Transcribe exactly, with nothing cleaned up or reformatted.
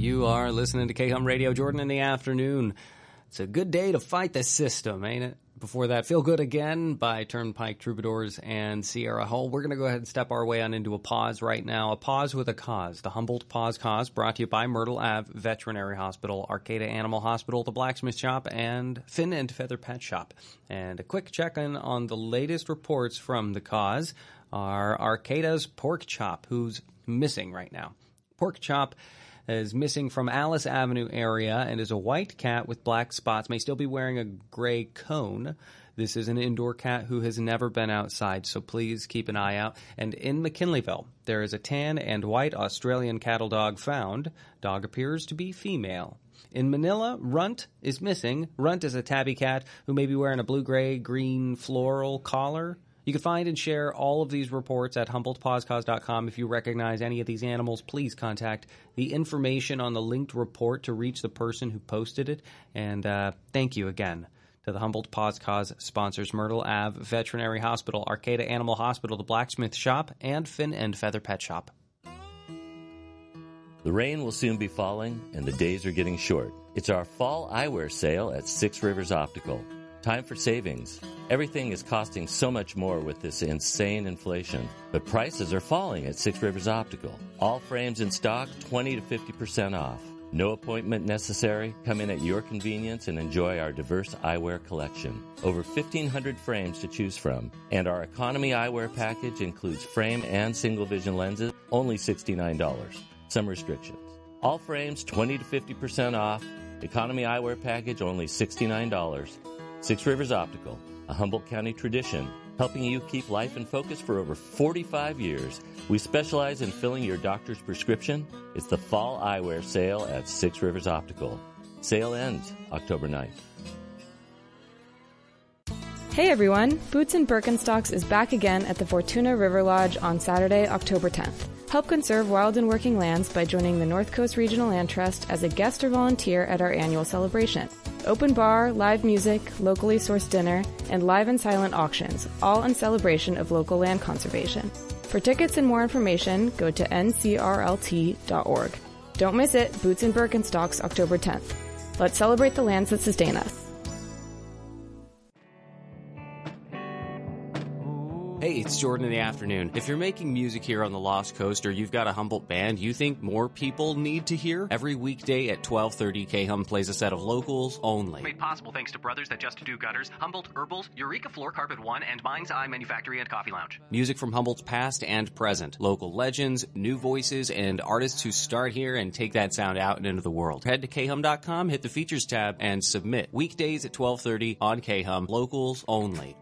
You are listening to K-Hum Radio, Jordan in the afternoon. It's a good day to fight the system, ain't it? Before that, Feel Good Again by Turnpike Troubadours and Sierra Hull. We're going to go ahead and step our way on into a pause right now. A pause with a cause. The Humboldt Pause Cause, brought to you by Myrtle Ave Veterinary Hospital, Arcata Animal Hospital, the Blacksmith Shop, and Fin and Feather Pet Shop. And a quick check-in on the latest reports from the cause are Arcata's Pork Chop, who's missing right now. Pork Chop is missing from Alice Avenue area and is a white cat with black spots, may still be wearing a gray cone. This is an indoor cat who has never been outside, so please keep an eye out. And in McKinleyville, there is a tan and white Australian cattle dog found. Dog appears to be female. In Manila, Runt is missing. Runt is a tabby cat who may be wearing a blue-gray, green floral collar. You can find and share all of these reports at Humboldt Paws Cause dot com. If you recognize any of these animals, please contact the information on the linked report to reach the person who posted it. And uh, thank you again to the Humboldt Paws Cause sponsors, Myrtle Ave Veterinary Hospital, Arcata Animal Hospital, the Blacksmith Shop, and Fin and Feather Pet Shop. The rain will soon be falling, and the days are getting short. It's our fall eyewear sale at Six Rivers Optical. Time for savings. Everything is costing so much more with this insane inflation, but prices are falling at Six Rivers Optical. All frames in stock, twenty to fifty percent off. No appointment necessary. Come in at your convenience and enjoy our diverse eyewear collection. Over fifteen hundred frames to choose from. And our economy eyewear package includes frame and single vision lenses, only sixty-nine dollars. Some restrictions. All frames, twenty to fifty percent off. Economy eyewear package, only sixty-nine dollars. Six Rivers Optical, a Humboldt County tradition, helping you keep life in focus for over forty-five years. We specialize in filling your doctor's prescription. It's the Fall Eyewear Sale at Six Rivers Optical. Sale ends October ninth. Hey everyone, Boots and Birkenstocks is back again at the Fortuna River Lodge on Saturday, October tenth. Help conserve wild and working lands by joining the North Coast Regional Land Trust as a guest or volunteer at our annual celebration. Open bar, live music, locally sourced dinner, and live and silent auctions, all in celebration of local land conservation. For tickets and more information, go to N C R L T dot org. Don't miss it, Boots and Birkenstocks, October tenth. Let's celebrate the lands that sustain us. Hey, it's Jordan in the afternoon. If you're making music here on the Lost Coast or you've got a Humboldt band you think more people need to hear, every weekday at twelve thirty, K-Hum plays a set of locals only. Made possible thanks to Brothers That Just Do Gutters, Humboldt Herbals, Eureka Floor Carpet One, and Mind's Eye Manufactory and Coffee Lounge. Music from Humboldt's past and present. Local legends, new voices, and artists who start here and take that sound out and into the world. Head to K Hum dot com, hit the Features tab, and submit. Weekdays at twelve thirty on K-Hum. Locals only.